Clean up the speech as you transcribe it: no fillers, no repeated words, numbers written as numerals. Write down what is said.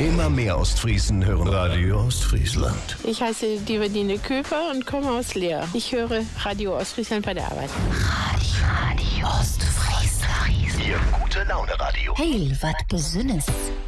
Immer mehr Ostfriesen hören Radio Ostfriesland. Ich heiße Divadine Köper und komme aus Leer. Ich höre Radio Ostfriesland bei der Arbeit. Radio Ostfriesland. Ihr gute Laune Radio. Heil, wat Besonnes.